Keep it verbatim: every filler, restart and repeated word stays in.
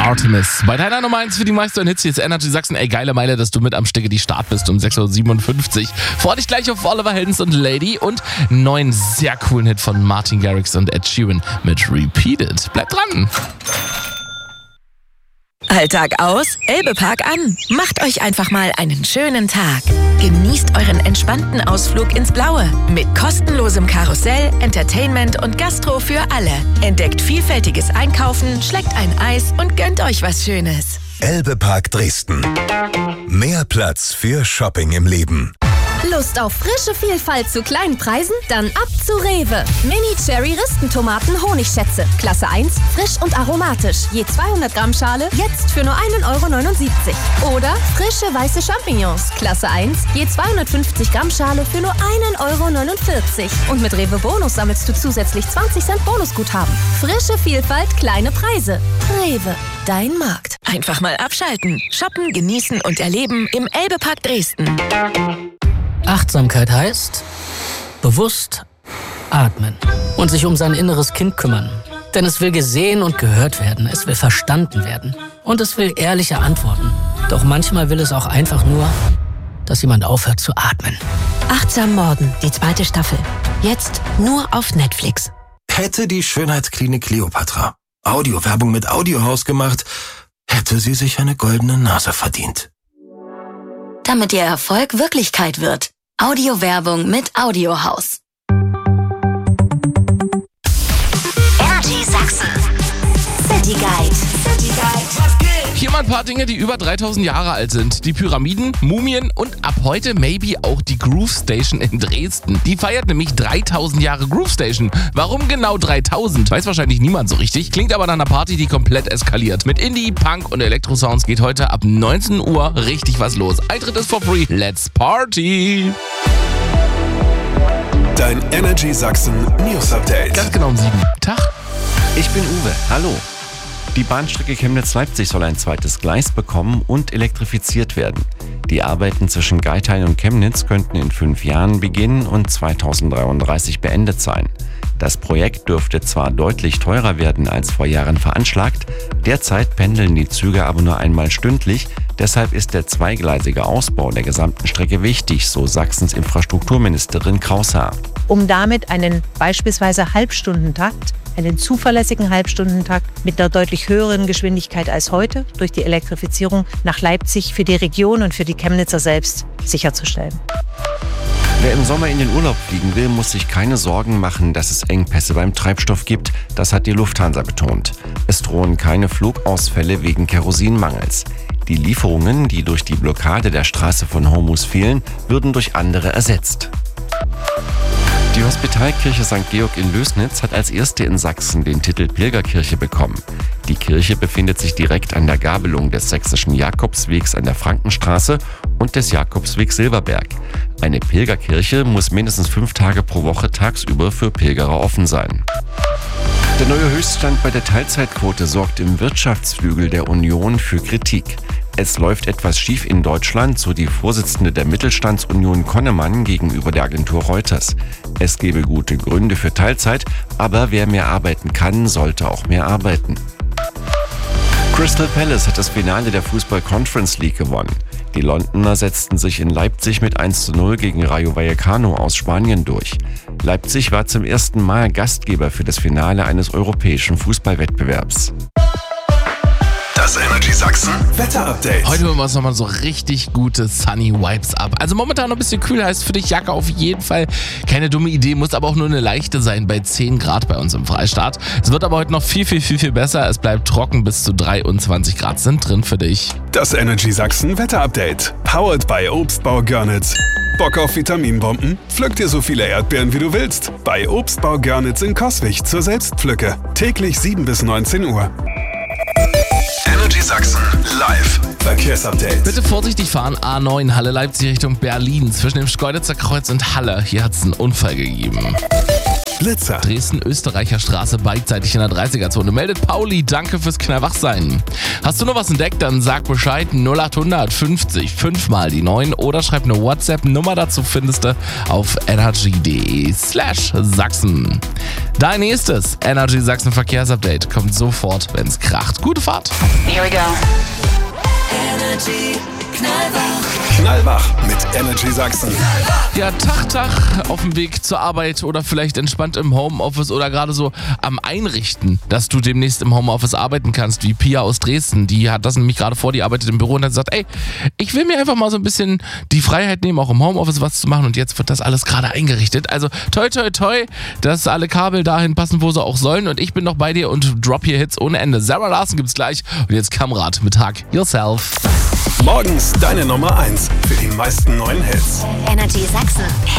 Artemis. Bei deiner Nummer eins für die meisten Hits hier ist Energy Sachsen. Ey, geile Meile, dass du mit am Stecke die Start bist um sechs Uhr siebenundfünfzig. Vor dich gleich auf Oliver Heldens und Lady und einen neuen sehr coolen Hit von Martin Garrix und Ed Sheeran mit Repeated. Bleib dran. Alltag aus, Elbe-Park an. Macht euch einfach mal einen schönen Tag. Genießt euren entspannten Ausflug ins Blaue. Mit kostenlosem Karussell, Entertainment und Gastro für alle. Entdeckt vielfältiges Einkaufen, schleckt ein Eis und gönnt euch was Schönes. Elbe-Park Dresden. Mehr Platz für Shopping im Leben. Lust auf frische Vielfalt zu kleinen Preisen? Dann ab zu Rewe. Mini-Cherry-Ristentomaten Honigschätze. Klasse eins, frisch und aromatisch. Je zweihundert Gramm Schale, jetzt für nur einen Euro neunundsiebzig. Oder frische weiße Champignons. Klasse eins, je zweihundertfünfzig Gramm Schale für nur einen Euro neunundvierzig. Und mit Rewe Bonus sammelst du zusätzlich zwanzig Cent Bonusguthaben. Frische Vielfalt, kleine Preise. Rewe, dein Markt. Einfach mal abschalten, shoppen, genießen und erleben im Elbe-Park Dresden. Achtsamkeit heißt bewusst atmen und sich um sein inneres Kind kümmern. Denn es will gesehen und gehört werden, es will verstanden werden und es will ehrliche Antworten. Doch manchmal will es auch einfach nur, dass jemand aufhört zu atmen. Achtsam Morden, die zweite Staffel. Jetzt nur auf Netflix. Hätte die Schönheitsklinik Kleopatra Audiowerbung mit Audiohaus gemacht, hätte sie sich eine goldene Nase verdient. Damit Ihr Erfolg Wirklichkeit wird. Audiowerbung mit Audiohaus. Energy Sachsen. City Guide. City Guide. Hier mal ein paar Dinge, die über dreitausend Jahre alt sind. Die Pyramiden, Mumien und ab heute maybe auch die Groove Station in Dresden. Die feiert nämlich dreitausend Jahre Groove Station. Warum genau dreitausend? Weiß wahrscheinlich niemand so richtig. Klingt aber nach einer Party, die komplett eskaliert. Mit Indie, Punk und Elektrosounds geht heute ab neunzehn Uhr richtig was los. Eintritt ist for free. Let's party! Dein Energy Sachsen News Update. Ganz genau um sieben. Tag. Ich bin Uwe. Hallo. Die Bahnstrecke Chemnitz-Leipzig soll ein zweites Gleis bekommen und elektrifiziert werden. Die Arbeiten zwischen Geithain und Chemnitz könnten in fünf Jahren beginnen und zweitausenddreiunddreißig beendet sein. Das Projekt dürfte zwar deutlich teurer werden als vor Jahren veranschlagt, derzeit pendeln die Züge aber nur einmal stündlich, deshalb ist der zweigleisige Ausbau der gesamten Strecke wichtig, so Sachsens Infrastrukturministerin Kraushaar. Um damit einen beispielsweise Halbstundentakt, einen zuverlässigen Halbstundentakt mit einer deutlich höheren Geschwindigkeit als heute durch die Elektrifizierung nach Leipzig für die Region und für die Chemnitzer selbst sicherzustellen. Wer im Sommer in den Urlaub fliegen will, muss sich keine Sorgen machen, dass es Engpässe beim Treibstoff gibt. Das hat die Lufthansa betont. Es drohen keine Flugausfälle wegen Kerosinmangels. Die Lieferungen, die durch die Blockade der Straße von Hormuz fehlen, würden durch andere ersetzt. Die Hospitalkirche Sankt Georg in Lößnitz hat als erste in Sachsen den Titel Pilgerkirche bekommen. Die Kirche befindet sich direkt an der Gabelung des sächsischen Jakobswegs an der Frankenstraße und des Jakobswegs Silberberg. Eine Pilgerkirche muss mindestens fünf Tage pro Woche tagsüber für Pilgerer offen sein. Der neue Höchststand bei der Teilzeitquote sorgt im Wirtschaftsflügel der Union für Kritik. Es läuft etwas schief in Deutschland, so die Vorsitzende der Mittelstandsunion Konnemann gegenüber der Agentur Reuters. Es gebe gute Gründe für Teilzeit, aber wer mehr arbeiten kann, sollte auch mehr arbeiten. Crystal Palace hat das Finale der Fußball Conference League gewonnen. Die Londoner setzten sich in Leipzig mit eins zu null gegen Rayo Vallecano aus Spanien durch. Leipzig war zum ersten Mal Gastgeber für das Finale eines europäischen Fußballwettbewerbs. Das Energy Sachsen Wetter-Update. Heute hören wir uns nochmal so richtig gute Sunny Vibes ab. Also momentan noch ein bisschen kühl, heißt für dich Jacke auf jeden Fall keine dumme Idee, muss aber auch nur eine leichte sein bei zehn Grad bei uns im Freistaat. Es wird aber heute noch viel, viel, viel, viel besser. Es bleibt trocken, bis zu dreiundzwanzig Grad sind drin für dich. Das Energy Sachsen Wetter-Update. Powered by Obstbau Görnitz. Bock auf Vitaminbomben? Pflück dir so viele Erdbeeren wie du willst. Bei Obstbau Görnitz in Coswig zur Selbstpflücke. Täglich sieben bis neunzehn Uhr. Energy Sachsen live. Verkehrsupdate. Bitte vorsichtig fahren. A neun Halle Leipzig Richtung Berlin. Zwischen dem Schkeuditzer Kreuz und Halle. Hier hat es einen Unfall gegeben. Blitzer. Dresden-Österreicher Straße beidseitig in der dreißiger-Zone. Meldet Pauli, danke fürs Knallwachsein. Hast du noch was entdeckt, dann sag Bescheid. null acht hundert fünfzig fünf mal die neun oder schreib eine WhatsApp-Nummer dazu, findest du auf energy.de slash Sachsen. Dein nächstes Energy Sachsen Verkehrsupdate kommt sofort, wenn's kracht. Gute Fahrt. Here we go. Energy Knallwach. Knallwach mit Energy Sachsen. Ja, Tag, Tag auf dem Weg zur Arbeit oder vielleicht entspannt im Homeoffice oder gerade so am Einrichten, dass du demnächst im Homeoffice arbeiten kannst, wie Pia aus Dresden. Die hat das nämlich gerade vor, die arbeitet im Büro und hat gesagt, ey, ich will mir einfach mal so ein bisschen die Freiheit nehmen, auch im Homeoffice was zu machen und jetzt wird das alles gerade eingerichtet. Also toi, toi, toi, dass alle Kabel dahin passen, wo sie auch sollen und ich bin noch bei dir und drop hier Hits ohne Ende. Sarah Larson gibt's gleich und jetzt Kamrat mit Hug Yourself. Morgens deine Nummer eins für die meisten neuen Hits. Energy Sachsen.